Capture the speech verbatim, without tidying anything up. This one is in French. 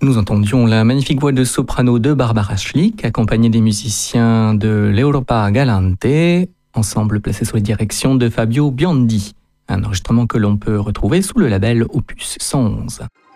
Nous entendions la magnifique voix de soprano de Barbara Schlick, accompagnée des musiciens de l'Europa Galante, ensemble placé sous la direction de Fabio Biondi. Un enregistrement que l'on peut retrouver sous le label Opus cent onze.